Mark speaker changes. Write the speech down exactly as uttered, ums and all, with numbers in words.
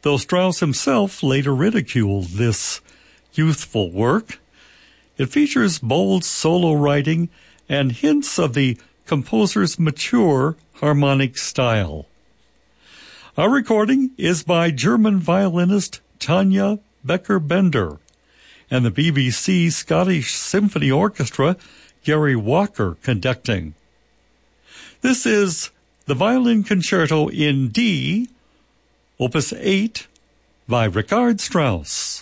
Speaker 1: though Strauss himself later ridiculed this youthful work. It features bold solo writing and hints of the composer's mature harmonic style. Our recording is by German violinist Tanja Becker-Bender and the B B C Scottish Symphony Orchestra, Gary Walker conducting. This is the Violin Concerto in D, Opus eight, by Richard Strauss.